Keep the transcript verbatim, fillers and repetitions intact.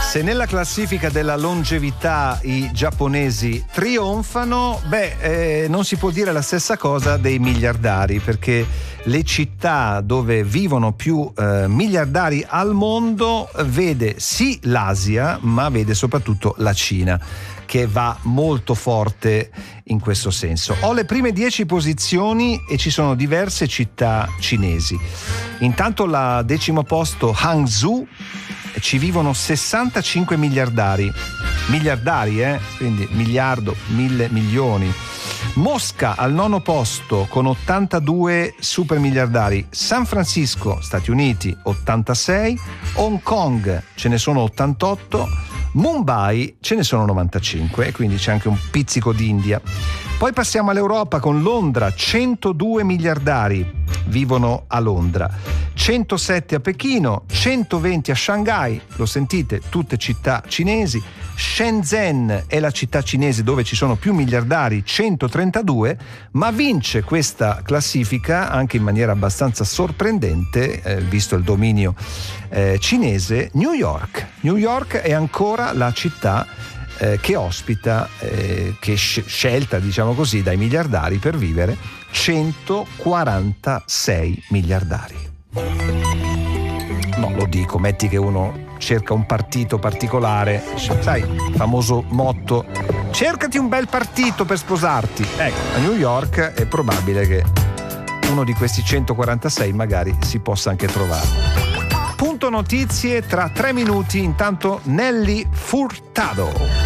Se nella classifica della longevità i giapponesi trionfano, beh, eh, non si può dire la stessa cosa dei miliardari, perché le città dove vivono più eh, miliardari al mondo vede sì l'Asia, ma vede soprattutto la Cina, che va molto forte in questo senso. Ho le prime dieci posizioni e ci sono diverse città cinesi. Intanto la decimo posto, Hangzhou, ci vivono sessantacinque miliardari. Miliardari, eh? Quindi miliardo, mille milioni. Mosca al nono posto con ottantadue super miliardari. San Francisco, Stati Uniti, ottantasei. Hong Kong ce ne sono ottantotto. Mumbai ce ne sono novantacinque, quindi c'è anche un pizzico d'India. Poi passiamo all'Europa con Londra, centodue miliardari vivono a Londra, centosette a Pechino, centoventi a Shanghai, lo sentite, tutte città cinesi. Shenzhen è la città cinese dove ci sono più miliardari, centotrentadue, ma vince questa classifica anche in maniera abbastanza sorprendente, eh, visto il dominio eh, cinese, New York. New York è ancora la città eh, che ospita, eh, che sc- scelta, diciamo così, dai miliardari per vivere, centoquarantasei miliardari. No, lo dico, metti che uno cerca un partito particolare, sai, il famoso motto, cercati un bel partito per sposarti. Ecco, a New York è probabile che uno di questi centoquarantasei magari si possa anche trovare. Punto notizie tra tre minuti, intanto Nelly Furtado.